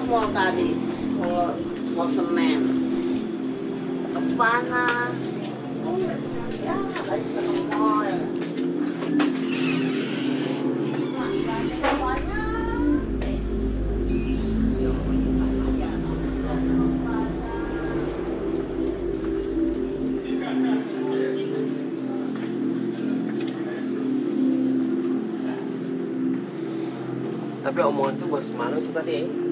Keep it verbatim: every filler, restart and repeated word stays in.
mall tadi, mall, mall semen. Ke mana? Ya, tadi ke mall. Tapi omongan tuh baru semalam tuh tadi.